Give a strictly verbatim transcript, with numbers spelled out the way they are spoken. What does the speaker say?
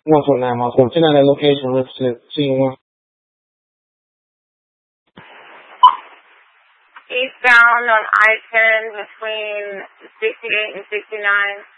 one twenty-nine miles. Ten at that location, represent C one. Eastbound on I ten between sixty-eight and sixty-nine.